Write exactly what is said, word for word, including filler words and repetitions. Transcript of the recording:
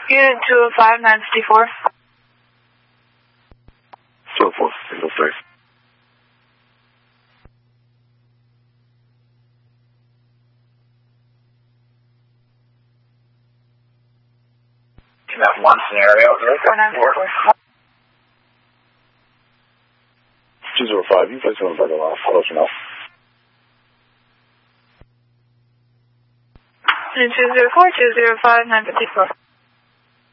Unit two oh five, nine fifty-four. two oh four, single three. Can have one scenario. four nine four four. two oh five, you place on the line. Close enough. two oh four, two oh five, nine fifty-four.